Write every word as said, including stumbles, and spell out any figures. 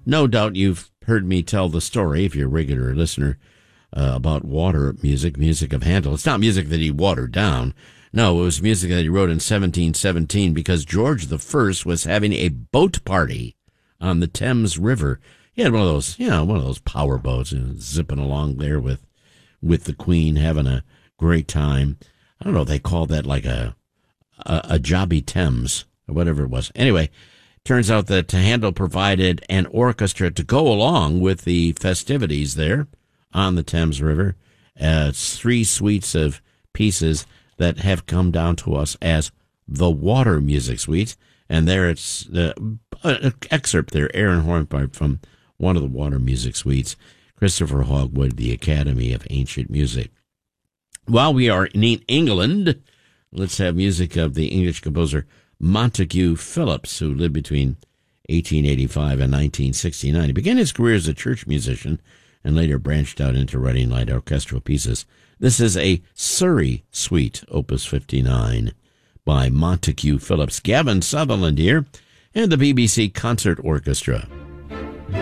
No doubt you've heard me tell the story, if you're a regular listener, uh, about water music, music of Handel. It's not music that he watered down. No, it was music that he wrote in seventeen seventeen because George the First was having a boat party on the Thames River. He had one of those, you know, one of those power boats, you know, zipping along there with with the Queen, having a great time. I don't know, they called that like a a, a Jobby Thames or whatever it was. Anyway, turns out that Handel provided an orchestra to go along with the festivities there on the Thames River. Uh, it's three suites of pieces that have come down to us as the Water Music Suite. And there it's the uh, excerpt there, Aaron Hornpipe from one of the Water Music Suites, Christopher Hogwood, The Academy of Ancient Music. While we are in England, let's have music of the English composer Montague Phillips, who lived between eighteen eighty-five and nineteen sixty-nine. He began his career as a church musician and later branched out into writing light orchestral pieces. This is a Surrey Suite, Opus fifty-nine, by Montague Phillips. Gavin Sutherland here, and the B B C Concert Orchestra.